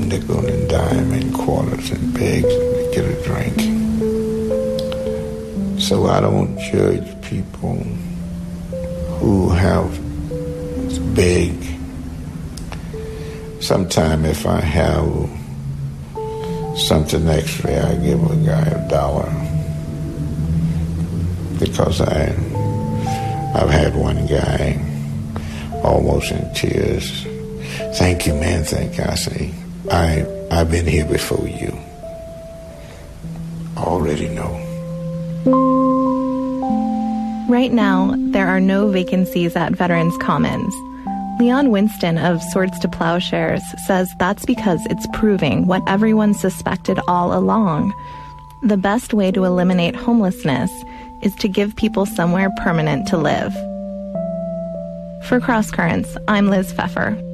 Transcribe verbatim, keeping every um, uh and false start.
nickel and dime and quarters and begs to get a drink. So I don't judge people who have to beg. Sometime if I have something extra, I give a guy a dollar. Because I, I've had one guy almost in tears. Thank you, man, thank you. I say, I, I've been here before you. Already know. Right now, there are no vacancies at Veterans Commons. Leon Winston of Swords to Plowshares says that's because it's proving what everyone suspected all along. The best way to eliminate homelessness is to give people somewhere permanent to live. For Cross Currents, I'm Liz Pfeffer.